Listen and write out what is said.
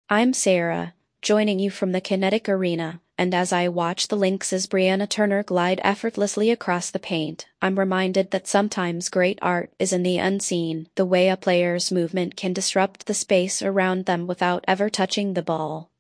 I'm Sarah, joining you from the Kinetic Arena, and as I watch the Lynx's Brianna Turner glide effortlessly across the paint, I'm reminded that sometimes great art is in the unseen, the way a player's movement can disrupt the space around them without ever touching the ball.